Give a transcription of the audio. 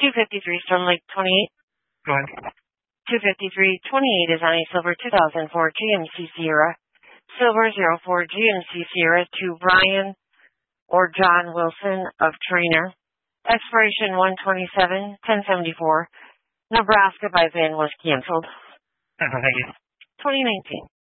253 Stone Lake 28. Go ahead. 25328 is on a silver 2004 GMC Sierra. Silver 04 GMC Sierra to Brian or John Wilson of Trainer. Expiration 127/1074. Nebraska by VIN was canceled. Thank you. 2019.